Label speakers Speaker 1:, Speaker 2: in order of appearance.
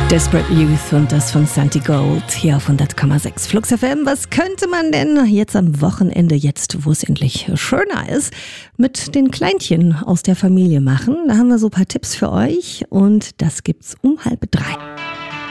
Speaker 1: Desperate Youth und das von Santi Gold hier auf 100,6 Flux FM. Was könnte man denn jetzt am Wochenende, jetzt wo es endlich schöner ist, mit den Kleinchen aus der Familie machen? Da haben wir so ein paar Tipps für euch und das gibt's um 2:30.